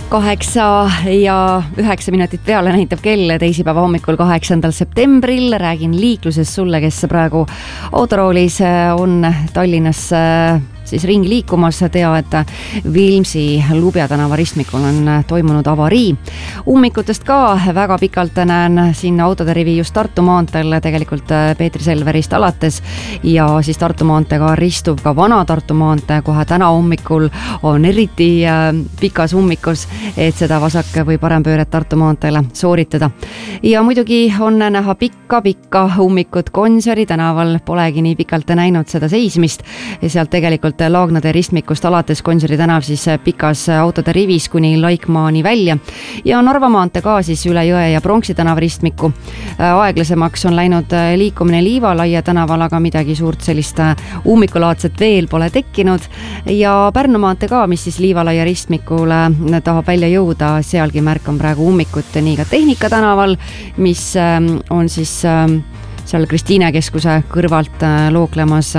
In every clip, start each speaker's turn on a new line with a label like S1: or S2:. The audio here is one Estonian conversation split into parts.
S1: 8:09 peale näitab kell teisipäeva hommikul 8. septembril. Räägin liiklusest sulle, kes praegu autoroolis on Tallinnas siis ringi liikumas. Tea, et Viimsi Lubja tänava ristmikul on toimunud avarii. Ummikutest ka väga pikalt näen siin autode rivi just Tartu maanteel, tegelikult Peetri Selverist alates ja siis Tartu maanteega ristuv ka Vana Tartu maantee. Kohe täna hommikul on eriti pikas ummikus, et seda vasak- või parempööret Tartu maanteele sooritada. Ja muidugi on näha pikka ummikut Gonsiori tänaval. Polegi nii pikalt näinud seda seismist. Sealt tegelikult Laagnade ristmikust alates Gonsiori tänav siis pikas autode rivis kuni Laikmaani välja. Ja Narva maantee ka siis üle Jõe ja Pronksi tänava ristmiku. Aeglasemaks on läinud liikumine Liivalaia tänaval, aga midagi suurt sellist ummikulaadset veel pole tekkinud. Ja Pärnu maantee ka, mis siis Liivalaia ristmikule tahab välja jõuda, sealgi märkan praegu ummikut nii ka Tehnika tänaval, mis on siis seal Kristiine keskuse kõrvalt looklemas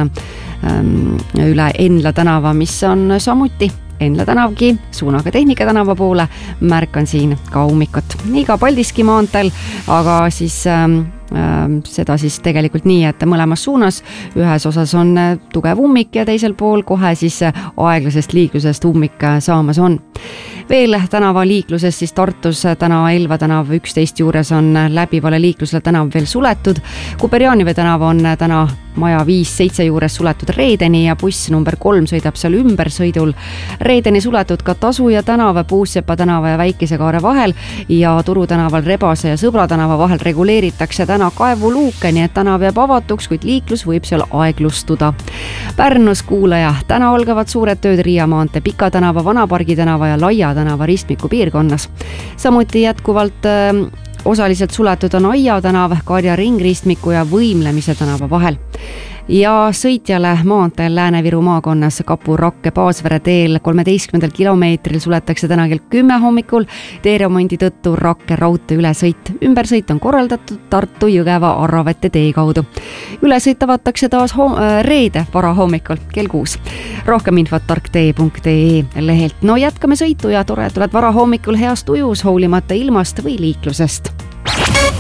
S1: üle Enla tänava, mis on samuti Enla tänavgi suunaga Tehnika tänava poole. Märkan siin ka ummikut. Nii ka Paldiski maanteel, aga siis seda siis tegelikult nii, et mõlemas suunas ühes osas on tugev ummik ja teisel pool kohe siis aeglasest liiklusest ummik saamas on. Veel tänava liikluses siis Tartus täna Elva tänav 11 juures on läbivale liiklusele tänav veel suletud. Kuperjaanive tänav on täna maja 5-7 juures suletud Reedeni ja buss number 3 sõidab seal ümbersõidul. Reedeni suletud ka Tasuja tänav Puussepa tänava ja Väikesekaare vahel ja Turu tänaval Rebase ja Sõbra tänava vahel reguleeritakse täna kaevuluuke, nii et tänav jääb avatuks, kuid liiklus võib seal aeglustuda. Pärnus kuulaja, täna algavad suured tööd Riia maantee Pika tänava, Vanapargi tänava ja Laia tänava ristmiku piirkonnas. Samuti jätkuvalt osaliselt suletud on Aia tänav Karja ringristmiku ja Võimlemise tänava vahel. Ja sõitjale maanteel Lääne-Viru maakonnas Kapu-Rakke Paasvere teel 13 kilomeetril suletakse täna kell 10 hommikul teeremondi tõttu Rakke raudtee ülesõit. Ümbersõit on korraldatud Tartu, Jõgeva, Arravete tee kaudu. Ülesõit avatakse taas reede varahommikul kell 6. Rohkem infot tarktee.ee lehelt. No jätkame sõitu ja tore, et oled varahommikul heas tujus, hoolimata ilmast või liiklusest.